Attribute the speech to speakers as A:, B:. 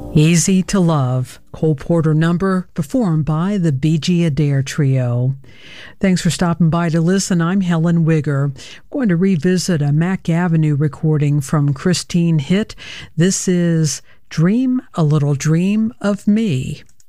A: Easy to Love, Cole Porter number, performed by the B.G. Adair Trio. Thanks for stopping by to listen. I'm Helen Wigger. I'm going to revisit a Mack Avenue recording from Christine Hitt. This is Dream a Little Dream of Me.